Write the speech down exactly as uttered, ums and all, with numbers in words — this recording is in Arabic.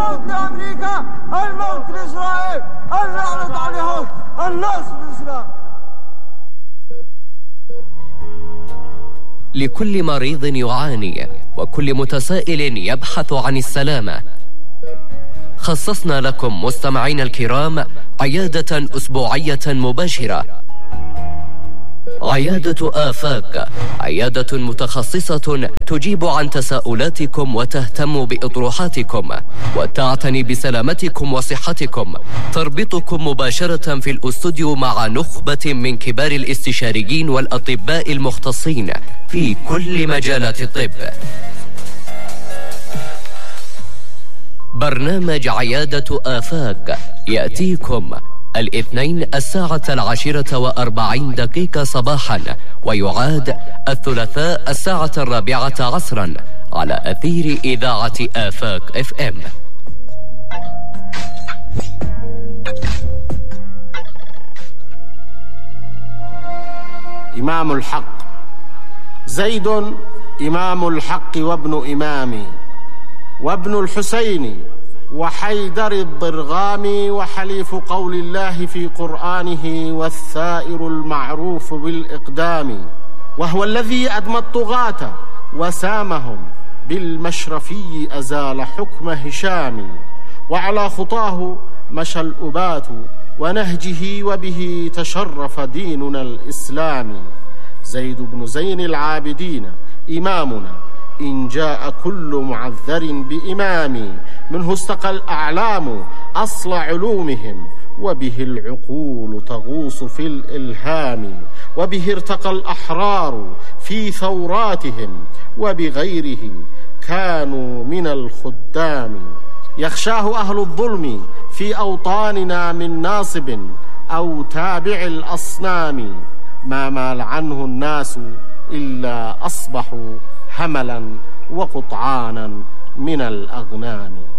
الموت لأمريكا، الموت لإسرائيل، اللعنة على اليهود، النصر للإسلام. لكل مريض يعاني وكل متسائل يبحث عن السلامة، خصصنا لكم مستمعين الكرام عيادة أسبوعية مباشرة. عيادة آفاق، عيادة متخصصة تجيب عن تساؤلاتكم وتهتم بإطروحاتكم وتعتني بسلامتكم وصحتكم. تربطكم مباشرة في الأستوديو مع نخبة من كبار الاستشاريين والأطباء المختصين في كل مجالات الطب. برنامج عيادة آفاق يأتيكم الاثنين الساعة العاشرة وأربعين دقيقة صباحا، ويعاد الثلاثاء الساعة الرابعة عصرا على أثير إذاعة آفاق اف ام. إمام الحق زيد إمام الحق وابن إمامي، وابن الحسين وحيدر الضرغام، وحليف قول الله في قرآنه والثائر المعروف بالإقدام، وهو الذي أدمى الطغاة وسامهم بالمشرفي أزال حكم هشام، وعلى خطاه مشى الأبات ونهجه وبه تشرف ديننا الإسلامي. زيد بن زين العابدين إمامنا إن جاء كل معذر بإمام، منه استقى الأعلام أصل علومهم، وبه العقول تغوص في الإلهام، وبه ارتقى الأحرار في ثوراتهم، وبغيره كانوا من الخدام. يخشاه أهل الظلم في أوطاننا من ناصب أو تابع الأصنام، ما مال عنه الناس إلا أصبحوا هملا وقطعانا من الأغنام.